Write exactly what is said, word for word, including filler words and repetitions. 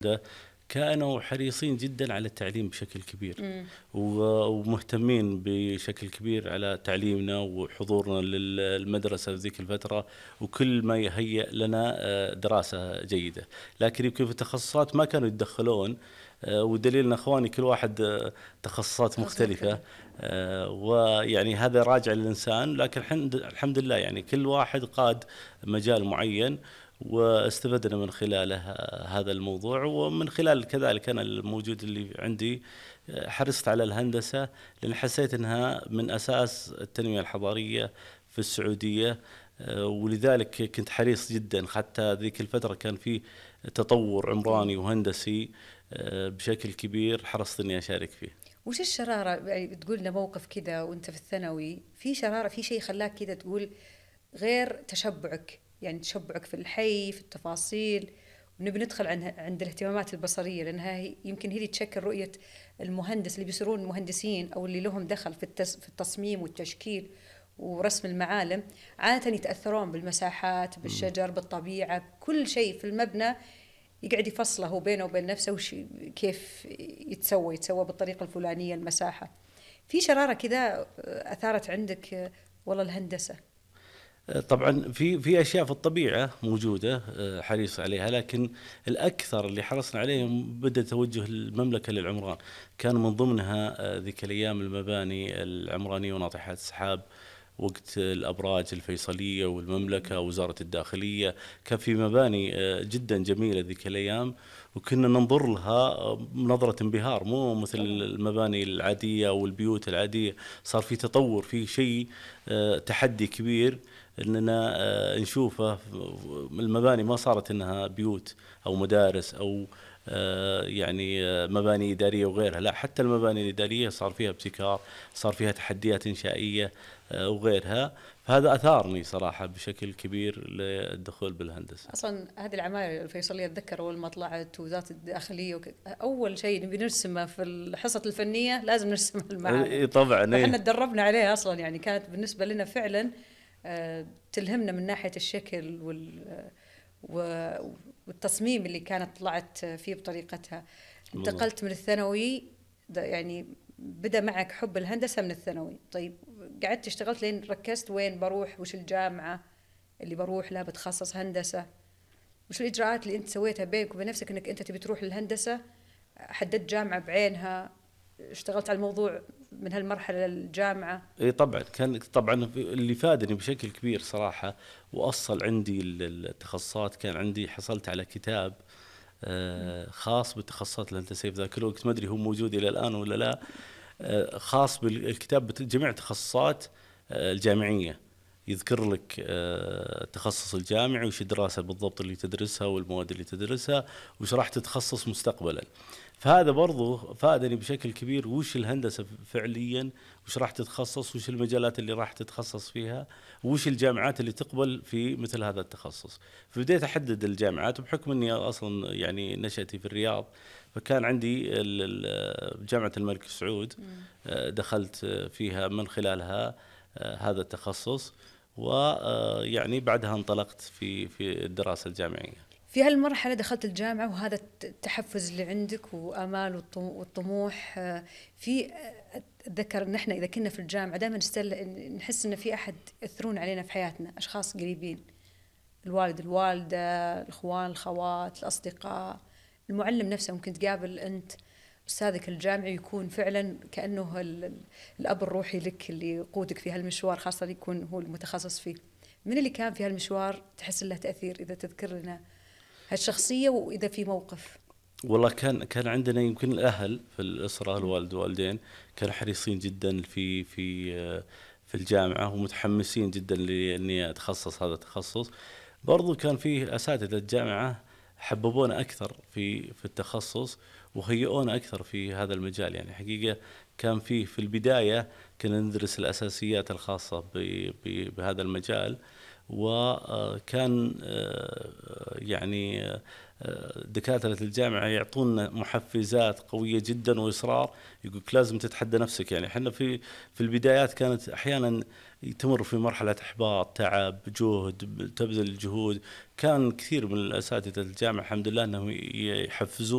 كانوا حريصين جدا على التعليم بشكل كبير، مم. ومهتمين بشكل كبير على تعليمنا وحضورنا للمدرسة في ذيك الفترة، وكل ما يهيئ لنا دراسة جيدة. لكن يمكن في التخصصات ما كانوا يتدخلون، ودليل ان اخواني كل واحد تخصصات مختلفة، ويعني هذا راجع للإنسان. لكن الحمد لله يعني كل واحد قاد مجال معين واستفدنا من خلاله هذا الموضوع. ومن خلال كذلك أنا الموجود اللي عندي حرصت على الهندسة، لأن حسيت أنها من أساس التنمية الحضارية في السعودية، ولذلك كنت حريص جدا. حتى ذيك الفترة كان في تطور عمراني وهندسي بشكل كبير، حرصت أني أشارك فيه. وش الشرارة؟ يعني تقول لنا موقف كذا وانت في الثانوي في شرارة، في شيء خلاك كذا تقول غير تشبعك، يعني تشبعك في الحي في التفاصيل، ونبي ندخل عن عند الاهتمامات البصرية، لأنها يمكن هي اللي تشكل رؤية المهندس اللي بيصيرون مهندسين أو اللي لهم دخل في في التصميم والتشكيل ورسم المعالم. عادة يتأثرون بالمساحات، بالشجر، بالطبيعة، كل شيء في المبنى يقعد يفصله بينه وبين نفسه وش كيف يتسوى يتسوى بالطريقة الفلانية المساحة. في شرارة كذا أثارت عندك والله الهندسة؟ طبعا في في اشياء في الطبيعه موجوده حريص عليها، لكن الاكثر اللي حرصنا عليه بدا توجه المملكه للعمران. كان من ضمنها ذيك الايام المباني العمرانيه وناطحات السحاب، وقت الابراج الفيصليه والمملكه ووزاره الداخليه، كان في مباني جدا جميله ذيك الايام، وكنا ننظر لها نظره انبهار، مو مثل المباني العاديه والبيوت العاديه. صار في تطور، في شيء تحدي كبير اننا نشوفه. المباني ما صارت انها بيوت او مدارس او يعني مباني اداريه وغيرها، لا، حتى المباني الاداريه صار فيها ابتكار، صار فيها تحديات انشائيه وغيرها. فهذا اثارني صراحه بشكل كبير للدخول بالهندسه. اصلا هذه العماير الفيصليه اتذكر اول ما طلعت وزاره الداخليه وك... اول شيء نبي نرسمه في الحصه الفنيه لازم نرسم المعالم. طبعا فاحنا تدربنا عليه اصلا، يعني كانت بالنسبه لنا فعلا تلهمنا من ناحيه الشكل وال والتصميم اللي كانت طلعت فيه بطريقتها. انتقلت من الثانوي، يعني بدأ معك حب الهندسة من الثانوي. طيب قعدت اشتغلت لين ركزت وين بروح، وش الجامعة اللي بروح لها بتخصص هندسة، وش الإجراءات اللي أنت سويتها بينك وبين نفسك أنك أنت تبي تروح للهندسة؟ حددت جامعة بعينها، اشتغلت على الموضوع من هالمرحلة للجامعة؟ اي طبعا كان طبعا اللي فادني بشكل كبير صراحة، وأصل عندي التخصصات. كان عندي حصلت على كتاب خاص بالتخصصات الهندسية في ذاك الوقت، ما أدري هو موجود إلى الآن ولا لا، خاص بالكتاب بجميع التخصصات الجامعية. يذكر لك التخصص الجامعي وش الدراسة بالضبط اللي تدرسها والمواد اللي تدرسها وش راح تتخصص مستقبلا. فهذا برضو فادني بشكل كبير، وش الهندسة فعليا، وش راح تتخصص، وش المجالات اللي راح تتخصص فيها، وش الجامعات اللي تقبل في مثل هذا التخصص. فبديت أحدد الجامعات، وبحكم أني أصلا يعني نشأتي في الرياض، فكان عندي جامعة الملك سعود، دخلت فيها من خلالها هذا التخصص، ويعني بعدها انطلقت في في الدراسة الجامعية. في هالمرحلة دخلت الجامعة وهذا التحفز اللي عندك وآمال والطموح. في أتذكر إن إحنا إذا كنا في الجامعة دائما نحس إن في أحد يأثرون علينا في حياتنا، أشخاص قريبين، الوالد الوالدة، الإخوان الخوات، الأصدقاء، المعلم نفسه. ممكن تقابل أنت أستاذك الجامعي يكون فعلا كأنه الأب الروحي لك اللي يقودك في هالمشوار، خاصة يكون هو المتخصص فيه. من اللي كان في هالمشوار تحس له تأثير؟ إذا تذكر لنا هالشخصية، وإذا في موقف. والله كان كان عندنا يمكن الأهل في الأسرة، الوالد والوالدين كانوا حريصين جدا في في في الجامعة، ومتحمسين جدا لأني أتخصص هذا التخصص. برضو كان فيه أساتذة الجامعة حببونا أكثر في في التخصص وهيئونا أكثر في هذا المجال. يعني حقيقة كان فيه في البداية كنا ندرس الأساسيات الخاصة بهذا المجال، وكان يعني دكاترة الجامعة يعطونا محفزات قوية جدا وإصرار، يقولك لازم تتحدى نفسك. يعني احنا في في البدايات كانت أحيانا تمر في مرحلة إحباط، تعب، جهد، تبذل الجهود. كان كثير من الأساتذة الجامعة الحمد لله أنهم يحفزون